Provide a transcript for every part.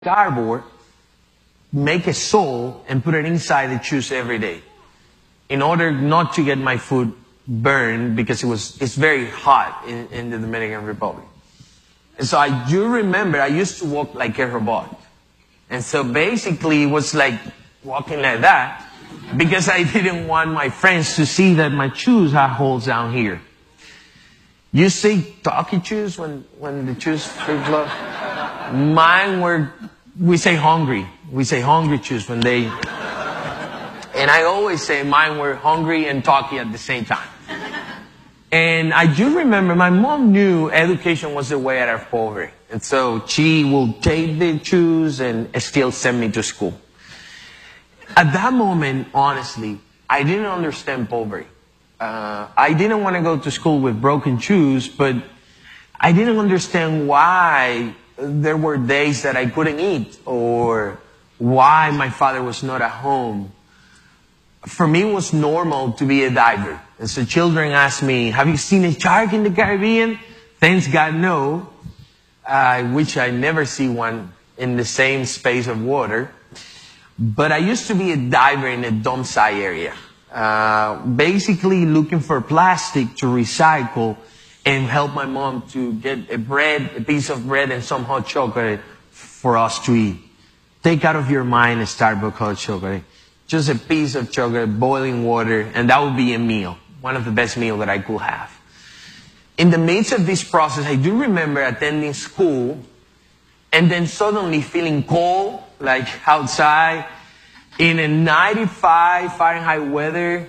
cardboard, make a sole, and put it inside the shoes every day in order not to get my foot burned because it's very hot in the Dominican Republic. And so I do remember I used to walk like a robot. And so basically it was like walking like that because I didn't want my friends to see that my shoes had holes down here. You say talkie shoes when the shoes flip-flop? Mine were, we say hungry. We say hungry shoes when they, and I always say mine were hungry and talkie at the same time. And I do remember my mom knew education was the way out of poverty. And so she will take the shoes and still send me to school. At that moment, honestly, I didn't understand poverty. I didn't want to go to school with broken shoes, but I didn't understand why there were days that I couldn't eat or why my father was not at home. For me, it was normal to be a diver. And so children ask me, have you seen a shark in the Caribbean? Thanks God, no. I wish I never see one in the same space of water. But I used to be a diver in a dump site area. Basically looking for plastic to recycle and help my mom to get a piece of bread and some hot chocolate for us to eat. Take out of your mind a Starbucks hot chocolate. Just a piece of chocolate, boiling water, and that would be a meal. One of the best meals that I could have. In the midst of this process, I do remember attending school and then suddenly feeling cold, like outside, in a 95 Fahrenheit weather,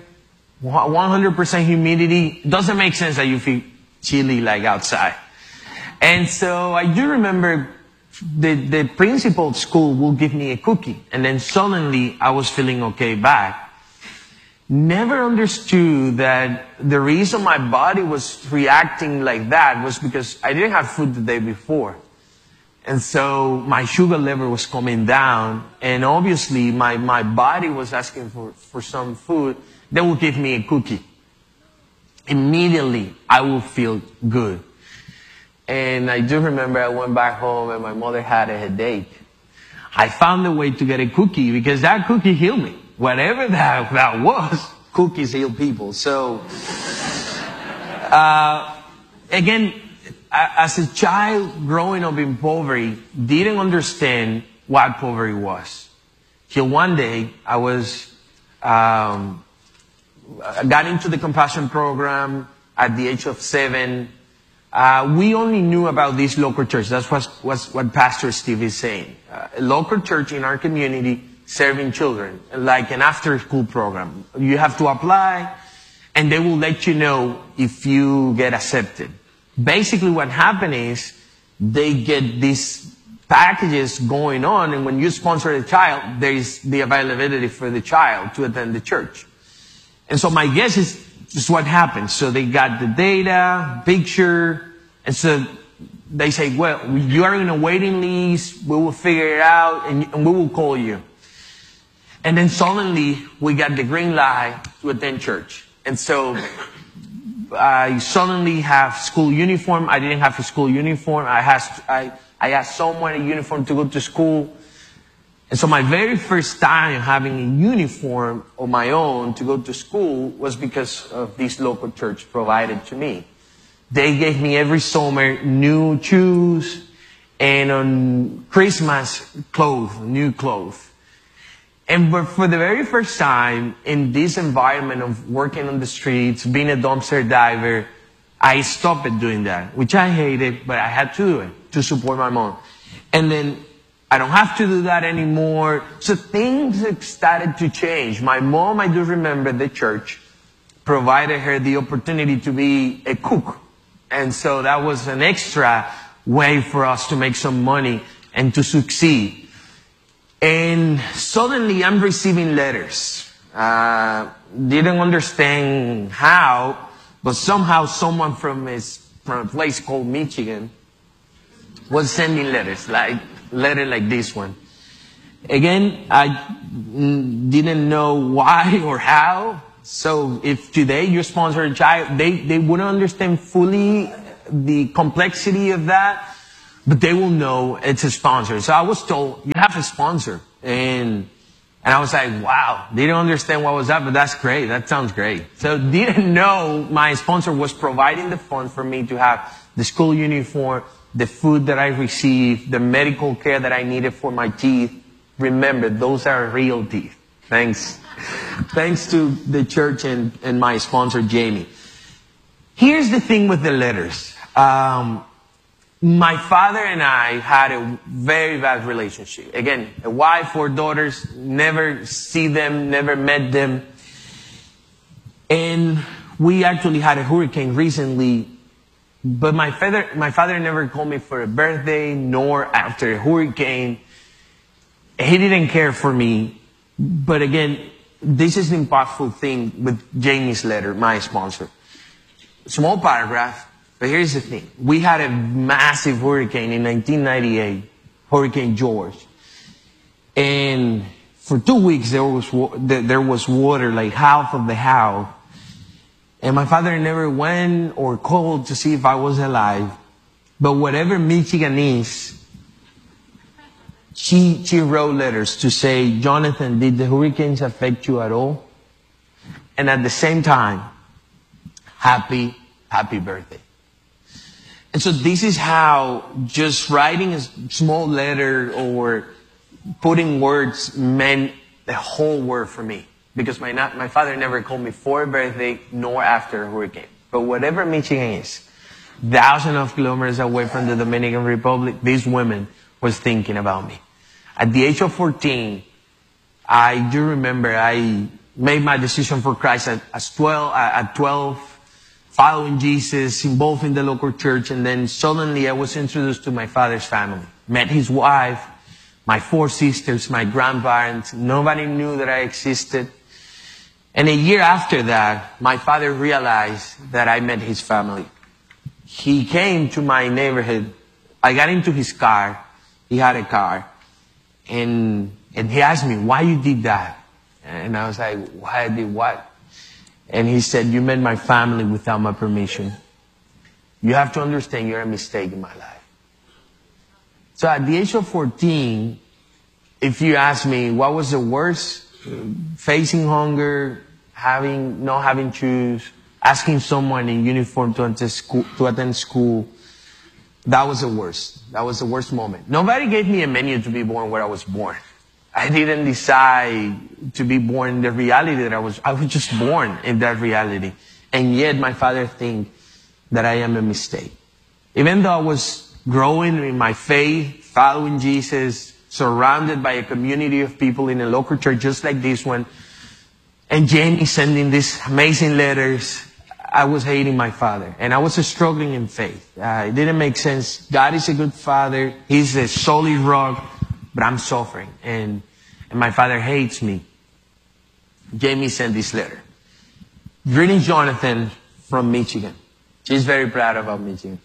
100% humidity. Doesn't make sense that you feel chilly like outside. And so I do remember the principal at school will give me a cookie. And then suddenly I was feeling okay back. Never understood that the reason my body was reacting like that was because I didn't have food the day before. And so my sugar level was coming down. And obviously my body was asking for some food. They will give me a cookie. Immediately I will feel good. And I do remember I went back home and my mother had a headache. I found a way to get a cookie because that cookie healed me. Whatever that was, cookies heal people. So, again, as a child growing up in poverty, didn't understand what poverty was. Till one day I got into the compassion program at the age of 7. We only knew about this local church. That's what Pastor Steve is saying. A local church in our community serving children, like an after-school program. You have to apply, and they will let you know if you get accepted. Basically what happened is they get these packages going on, and when you sponsor a child, there is the availability for the child to attend the church. And so my guess is just what happened. So they got the data, picture, and so they say, well, you are in a waiting list, we will figure it out, and we will call you. And then suddenly, we got the green light to attend church. And so I suddenly have school uniform. I didn't have a school uniform. I asked someone a uniform to go to school. And so my very first time having a uniform of my own to go to school was because of this local church provided to me. They gave me every summer new shoes and on Christmas new clothes. And for the very first time in this environment of working on the streets, being a dumpster diver, I stopped doing that, which I hated, but I had to do it to support my mom. And then I don't have to do that anymore. So things started to change. My mom, I do remember the church provided her the opportunity to be a cook. And so that was an extra way for us to make some money and to succeed. And suddenly I'm receiving letters. Didn't understand how, but somehow someone from a place called Michigan was sending letters, letter like this one. Again, I didn't know why or how. So if today you sponsor a child, they wouldn't understand fully the complexity of that. but they will know it's a sponsor. So I was told, you have a sponsor. And I was like, wow, they don't understand what was that, but that's great. That sounds great. So didn't know my sponsor was providing the funds for me to have the school uniform, the food that I received, the medical care that I needed for my teeth. Remember, those are real teeth. Thanks to the church and my sponsor, Jamie. Here's the thing with the letters. My father and I had a very bad relationship. Again, a wife, 4 daughters, never see them, never met them. And we actually had a hurricane recently, but my father never called me for a birthday, nor after a hurricane. He didn't care for me. But again, this is an impactful thing with Jamie's letter, my sponsor. Small paragraph, but here's the thing. We had a massive hurricane in 1998, Hurricane George. And for 2 weeks there was water like half of the house. And my father never went or called to see if I was alive. But whatever Michigan is, she wrote letters to say, Jonathan, did the hurricanes affect you at all? And at the same time, happy birthday. And so this is how just writing a small letter or putting words meant the whole word for me. Because my father never called me for a birthday nor after a hurricane. But whatever Michigan is, thousands of kilometers away from the Dominican Republic, this woman was thinking about me. At the age of 14, I do remember I made my decision for Christ at 12, following Jesus, involved in the local church, and then suddenly I was introduced to my father's family. Met his wife, my 4 sisters, my grandparents. Nobody knew that I existed. And a year after that, my father realized that I met his family. He came to my neighborhood. I got into his car. He had a car. And he asked me, why you did that? And I was like, why I did what? And he said, you met my family without my permission. You have to understand you're a mistake in my life. So at the age of 14, if you ask me what was the worst, facing hunger, not having shoes, asking someone in uniform to attend school, that was the worst. That was the worst moment. Nobody gave me a menu to be born where I was born. I didn't decide to be born in the reality that I was just born in that reality. And yet my father thinks that I am a mistake. Even though I was growing in my faith, following Jesus, surrounded by a community of people in a local church just like this one, and Jamie sending these amazing letters, I was hating my father. And I was struggling in faith. It didn't make sense. God is a good father. He's a solid rock. But I'm suffering. And my father hates me. Jamie sent this letter. Greetings, Jonathan, from Michigan. She's very proud about Michigan.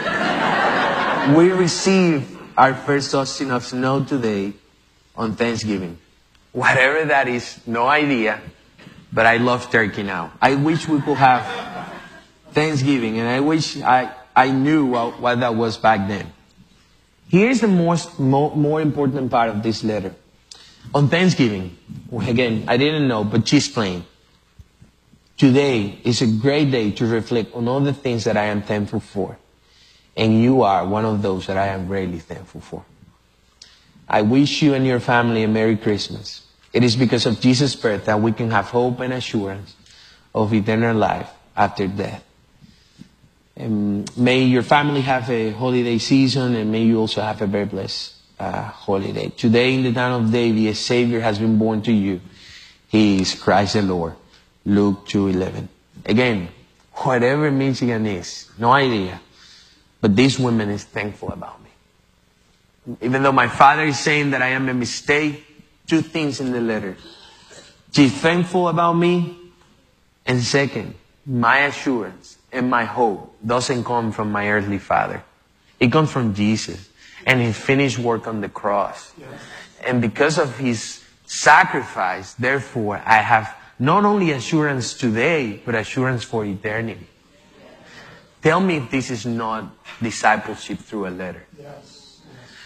We received our first dusting of snow today on Thanksgiving. Whatever that is, no idea. But I love turkey now. I wish we could have Thanksgiving, and I wish I knew what that was back then. Here's the more important part of this letter. On Thanksgiving, again, I didn't know, but she's playing. Today is a great day to reflect on all the things that I am thankful for. And you are one of those that I am greatly thankful for. I wish you and your family a Merry Christmas. It is because of Jesus' birth that we can have hope and assurance of eternal life after death. And may your family have a holiday season, and may you also have a very blessed holiday. Today in the town of Davie, a Savior has been born to you. He is Christ the Lord. Luke 2:11. Again, whatever Michigan is, no idea. But this woman is thankful about me. Even though my father is saying that I am a mistake, 2 things in the letter. She's thankful about me. And second, my assurance and my hope doesn't come from my earthly father. It comes from Jesus and his finished work on the cross. Yes. And because of his sacrifice, therefore, I have not only assurance today, but assurance for eternity. Tell me if this is not discipleship through a letter. Yes.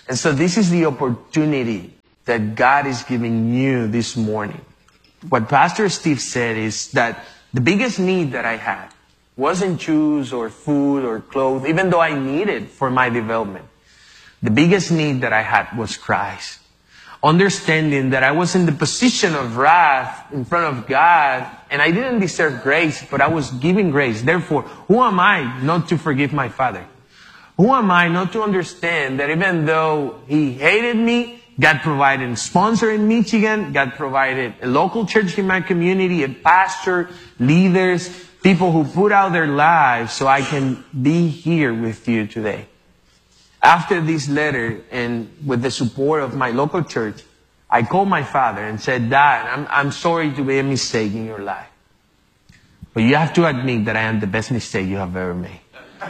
And so this is the opportunity that God is giving you this morning. What Pastor Steve said is that the biggest need that I had wasn't shoes or food or clothes, even though I needed for my development. The biggest need that I had was Christ. Understanding that I was in the position of wrath in front of God, and I didn't deserve grace, but I was given grace. Therefore, who am I not to forgive my Father? Who am I not to understand that even though He hated me, God provided a sponsor in Michigan, God provided a local church in my community, a pastor, leaders, people who put out their lives so I can be here with you today. After this letter, and with the support of my local church, I called my father and said, Dad, I'm sorry to be a mistake in your life. But you have to admit that I am the best mistake you have ever made.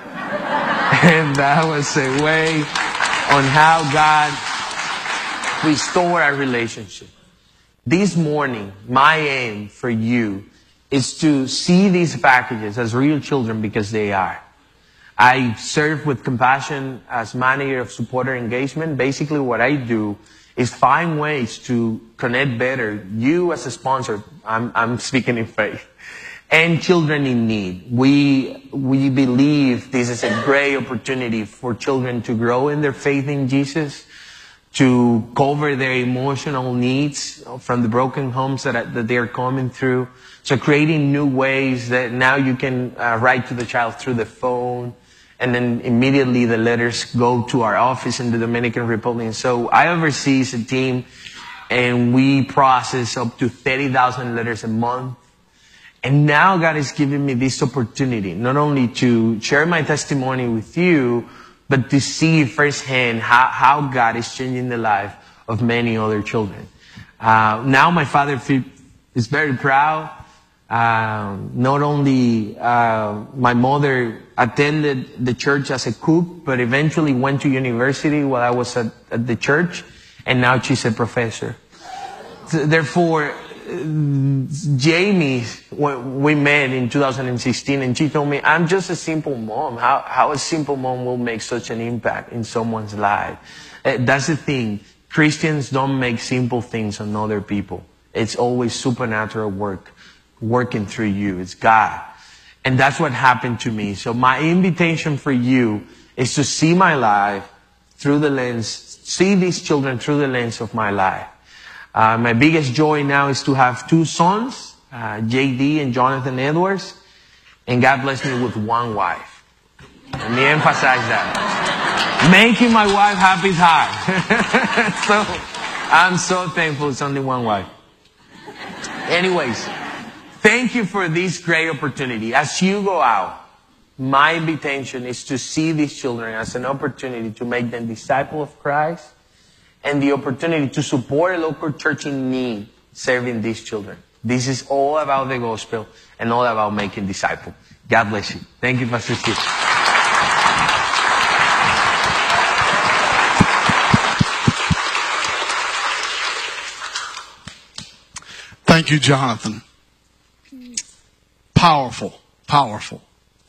And that was a way on how God restored our relationship. This morning, my aim for you is to see these packages as real children, because they are. I serve with Compassion as manager of supporter engagement. Basically what I do is find ways to connect better you as a sponsor, I'm speaking in faith, and children in need. We believe this is a great opportunity for children to grow in their faith in Jesus, to cover their emotional needs from the broken homes that they're coming through. So creating new ways that now you can write to the child through the phone, and then immediately the letters go to our office in the Dominican Republic. So I oversee a team, and we process up to 30,000 letters a month. And now God is giving me this opportunity, not only to share my testimony with you, but to see firsthand how God is changing the life of many other children. Now my father is very proud. Not only my mother attended the church as a cook, but eventually went to university while I was at the church, and now she's a professor. Therefore, Jamie, we met in 2016, and she told me, I'm just a simple mom. How a simple mom will make such an impact in someone's life. That's the thing. Christians don't make simple things on other people. It's always supernatural work working through you. It's God. And that's what happened to me. So my invitation for you is to see my life through the lens, see these children through the lens of my life. My biggest joy now is to have two sons, JD and Jonathan Edwards, and God blessed me with one wife. Let me emphasize that. Making my wife happy is hard. So I'm so thankful it's only one wife. Anyways, thank you for this great opportunity. As you go out, my invitation is to see these children as an opportunity to make them disciples of Christ, and the opportunity to support a local church in need serving these children. This is all about the gospel and all about making disciples. God bless you. Thank you, Pastor Steve. Thank you, Jonathan. Powerful, powerful.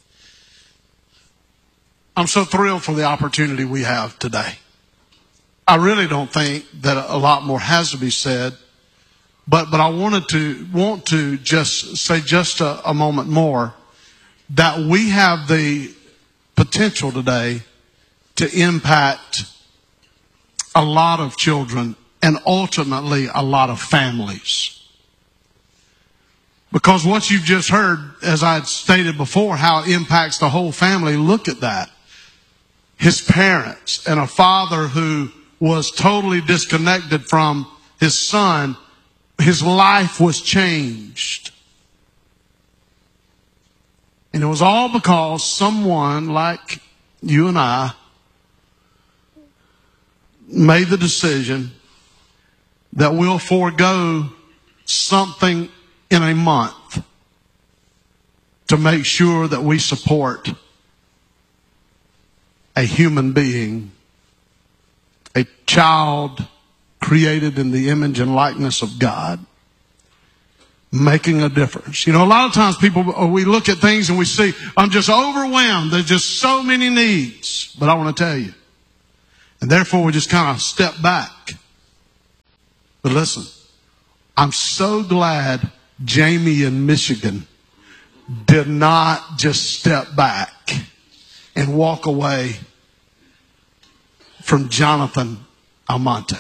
I'm so thrilled for the opportunity we have today. I really don't think that a lot more has to be said, but I want to just say just a moment more that we have the potential today to impact a lot of children and ultimately a lot of families. Because what you've just heard, as I had stated before, how it impacts the whole family, look at that. His parents and a father who was totally disconnected from his son, his life was changed. And it was all because someone like you and I made the decision that we'll forego something in a month to make sure that we support a human being, a child created in the image and likeness of God, making a difference. You know, a lot of times we look at things and we see, I'm just overwhelmed. There's just so many needs. But I want to tell you, And therefore we just kind of step back. But listen, I'm so glad Jamie in Michigan did not just step back and walk away from Jonathan Almonte.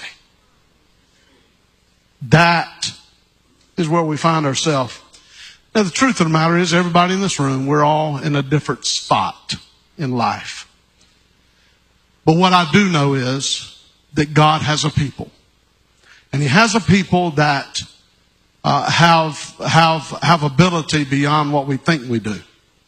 That is where we find ourselves. Now, the truth of the matter is, everybody in this room, we're all in a different spot in life. But what I do know is that God has a people. And He has a people that have ability beyond what we think we do.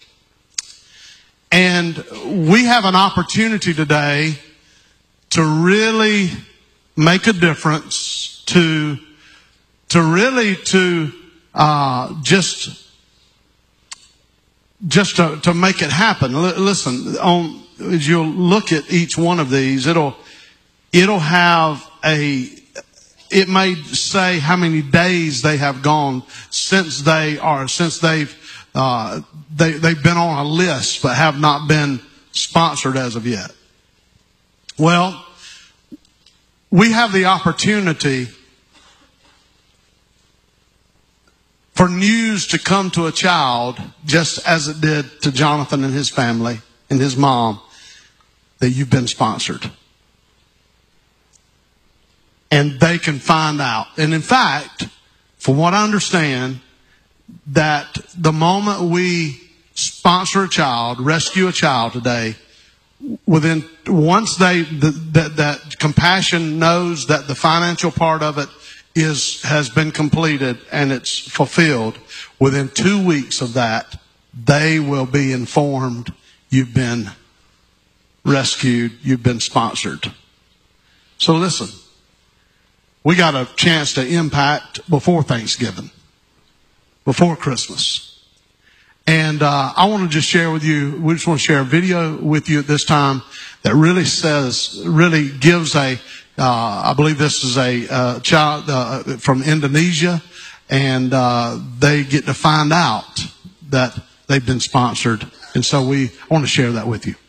And we have an opportunity today to really make a difference, to make it happen. Listen, as you'll look at each one of these, it'll have it may say how many days they have gone since they've been on a list but have not been sponsored as of yet. Well, we have the opportunity for news to come to a child, just as it did to Jonathan and his family and his mom, that you've been sponsored. And they can find out. And in fact, from what I understand, that the moment we sponsor a child, rescue a child today, once that Compassion knows that the financial part of it has been completed and it's fulfilled, within 2 weeks of that, they will be informed you've been rescued, you've been sponsored. So listen, we got a chance to impact before Thanksgiving, before Christmas. And I want to just share with you, we just want to share a video with you at this time that really gives I believe this is a child from Indonesia, and they get to find out that they've been sponsored. And so I want to share that with you.